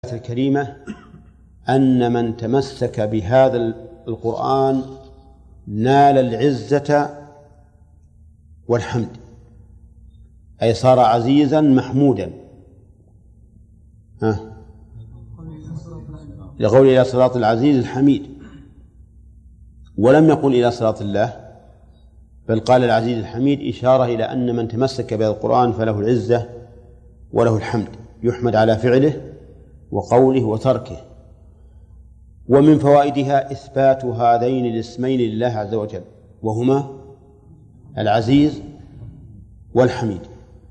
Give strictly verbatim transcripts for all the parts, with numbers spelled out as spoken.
الكريمة أن من تمسك بهذا القرآن نال العزة والحمد، أي صار عزيزا محمودا. ها يقول إلى صراط العزيز الحميد، ولم يقل إلى صراط الله، بل قال العزيز الحميد إشارة إلى أن من تمسك بهذا القرآن فله العزة وله الحمد، يحمد على فعله وقوله وتركه. ومن فوائدها إثبات هذين الاسمين لله عز وجل، وهما العزيز والحميد.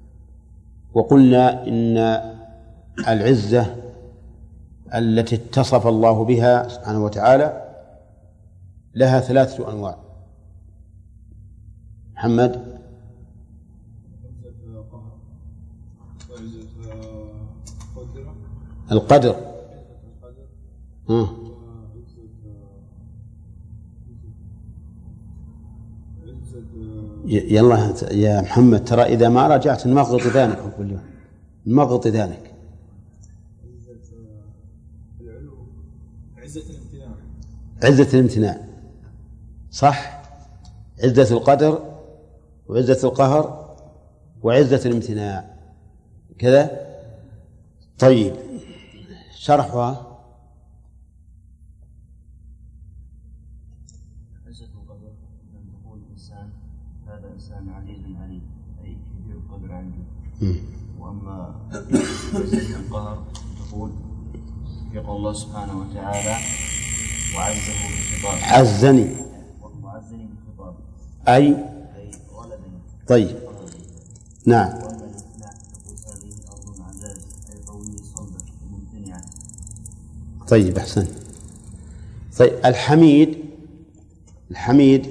وقلنا إن العزة التي اتصف الله بها سبحانه وتعالى لها ثلاثة أنواع. محمد القدر. ها يلا يا محمد، ترى إذا ما رجعت نمغط ذانك كل يوم، نمغط ذانك. عزة الامتناع. عزة الامتناع صح، عزة القدر وعزة القهر وعزة الامتناع كذا. طيب شرحها. عزة القدر أن تقول الإنسان هذا إنسان عزيز عليم، أي كبير القدر عنده. وأما عزة القهر تقول يقول الله سبحانه وتعالى وعزه بالخطاب، عزني وعزني بالخطاب أي أي غلبني. طيب نعم. وأما الامتناع تقول هذه أرض عزاز، أي قوي صلبة ممتنعة. طيب أحسن. طيب الحميد، الحميد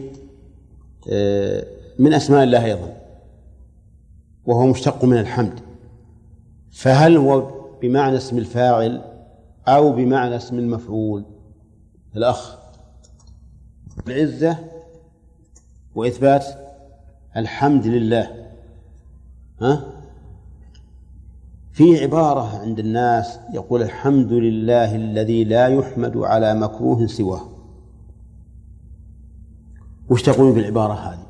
من أسماء الله أيضا، وهو مشتق من الحمد، فهل هو بمعنى اسم الفاعل أو بمعنى اسم المفعول؟ الأخ العزة وإثبات الحمد لله. ها في عبارة عند الناس يقول الحمد لله الذي لا يحمد على مكروه سواه. وش تقولون بالعبارة هذه؟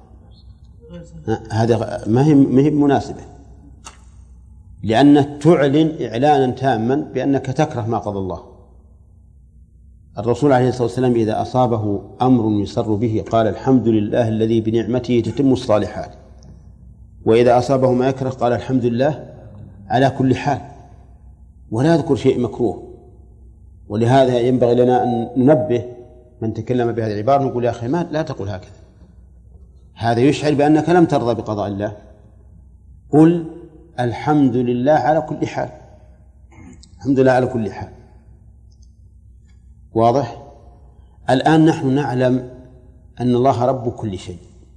هذا ما هي ما هي مناسبة، لأنك تعلن إعلانا تاما بأنك تكره ما قضى الله. الرسول عليه الصلاة والسلام إذا أصابه أمر يسر به قال الحمد لله الذي بنعمته تتم الصالحات، وإذا أصابه ما يكره قال الحمد لله على كل حال، ولا يذكر شيء مكروه. ولهذا ينبغي لنا أن ننبه من تكلم بهذه العبارة، نقول يا أخي ما لا تقول هكذا، هذا يشعر بأنك لم ترضى بقضاء الله. قل الحمد لله على كل حال، الحمد لله على كل حال. واضح؟ الآن نحن نعلم أن الله رب كل شيء،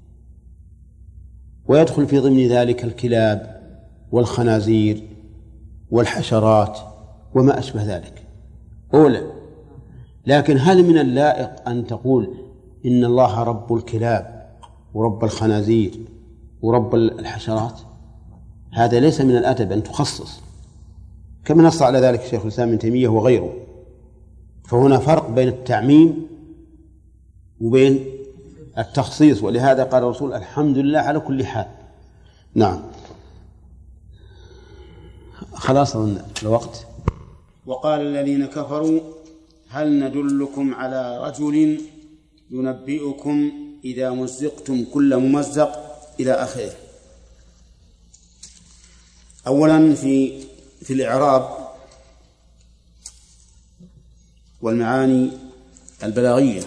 ويدخل في ضمن ذلك الكلاب والخنازير والحشرات وما أشبه ذلك أولا. لكن هل من اللائق أن تقول إن الله رب الكلاب ورب الخنازير ورب الحشرات؟ هذا ليس من الأدب أن تخصص، كما نص على ذلك شيخ الإسلام ابن تيمية وغيره. فهنا فرق بين التعميم وبين التخصيص، ولهذا قال الرسول الحمد لله على كل حال. نعم خلاص الوقت. وقال الذين كفروا هل ندلكم على رجل ينبئكم إذا مزقتم كل ممزق إلى آخره. أولا في في الإعراب والمعاني البلاغية،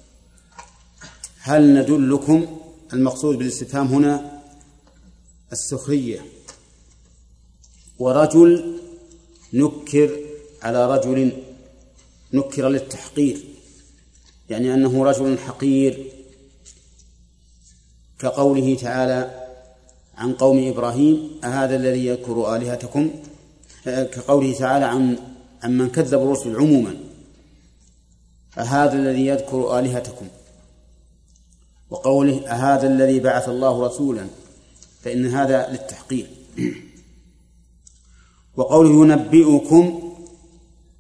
هل ندلكم المقصود بالاستفهام هنا السخرية، ورجل نكر على رجل، نكر للتحقير، يعني أنه رجل حقير، كقوله تعالى عن قوم إبراهيم أهذا الذي يذكر آلهتكم، كقوله تعالى عن عن من كذب الرسل عموما أهذا الذي يذكر آلهتكم، وقوله أهذا الذي بعث الله رسولا، فإن هذا للتحقير. وقوله ينبئكم